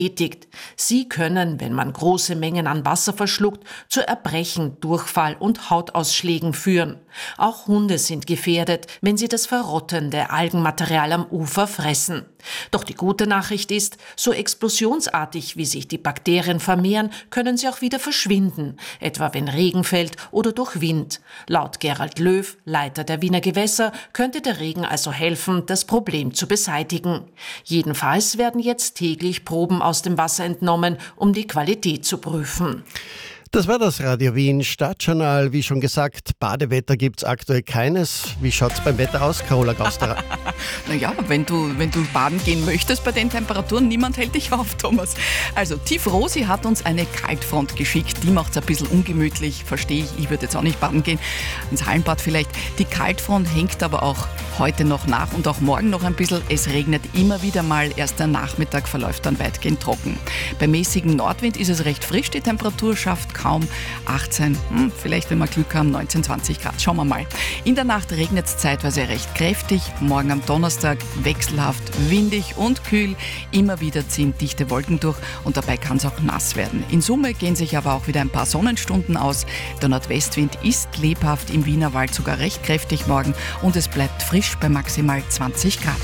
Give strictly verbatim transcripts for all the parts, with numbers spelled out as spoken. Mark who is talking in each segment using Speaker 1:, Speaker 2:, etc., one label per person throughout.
Speaker 1: bestätigt. Sie können, wenn man große Mengen an Wasser verschluckt, zu Erbrechen, Durchfall und Hautausschlägen führen. Auch Hunde sind gefährdet, wenn sie das verrottende Algenmaterial am Ufer fressen. Doch die gute Nachricht ist, so explosionsartig wie sich die Bakterien vermehren, können sie auch wieder verschwinden, etwa wenn Regen fällt oder durch Wind. Laut Gerald Löw, Leiter der Wiener Gewässer, könnte der Regen also helfen, das Problem zu beseitigen. Jedenfalls werden jetzt täglich Proben aus dem Wasser entnommen, um die Qualität zu prüfen.
Speaker 2: Das war das Radio Wien Stadtjournal. Wie schon gesagt, Badewetter gibt's aktuell keines. Wie schaut's beim Wetter aus, Carola Gausterer?
Speaker 3: Naja, wenn du, wenn du baden gehen möchtest bei den Temperaturen, niemand hält dich auf, Thomas. Also Tief Rosi hat uns eine Kaltfront geschickt. Die macht's ein bisschen ungemütlich, verstehe ich. Ich würde jetzt auch nicht baden gehen, ins Hallenbad vielleicht. Die Kaltfront hängt aber auch heute noch nach und auch morgen noch ein bisschen. Es regnet immer wieder mal. Erst der Nachmittag verläuft dann weitgehend trocken. Bei mäßigem Nordwind ist es recht frisch. Die Temperatur schafft kaum achtzehn, hm, vielleicht wenn wir Glück haben, neunzehn, zwanzig Grad. Schauen wir mal. In der Nacht regnet es zeitweise recht kräftig. Morgen am Donnerstag wechselhaft, windig und kühl. Immer wieder ziehen dichte Wolken durch und dabei kann es auch nass werden. In Summe gehen sich aber auch wieder ein paar Sonnenstunden aus. Der Nordwestwind ist lebhaft, im Wienerwald sogar recht kräftig morgen und es bleibt frisch bei maximal zwanzig Grad.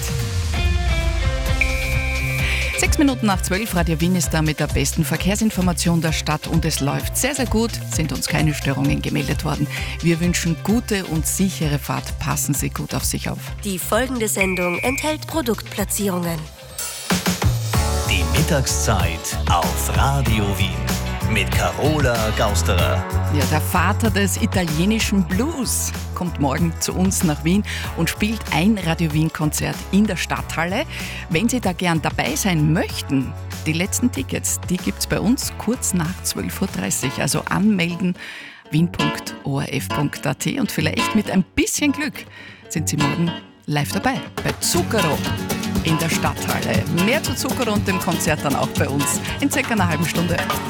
Speaker 3: Sechs Minuten nach zwölf, Radio Wien ist da mit der besten Verkehrsinformation der Stadt und es läuft sehr, sehr gut, sind uns keine Störungen gemeldet worden. Wir wünschen gute und sichere Fahrt, passen Sie gut auf sich auf.
Speaker 4: Die folgende Sendung enthält Produktplatzierungen.
Speaker 5: Die Mittagszeit auf Radio Wien mit Carola Gausterer.
Speaker 3: Ja, der Vater des italienischen Blues kommt morgen zu uns nach Wien und spielt ein Radio Wien-Konzert in der Stadthalle. Wenn Sie da gern dabei sein möchten, die letzten Tickets, die gibt's bei uns kurz nach zwölf Uhr dreißig. Also anmelden, wien punkt o r f punkt a t und vielleicht mit ein bisschen Glück sind Sie morgen live dabei bei Zucchero in der Stadthalle. Mehr zu Zucchero und dem Konzert dann auch bei uns in circa einer halben Stunde.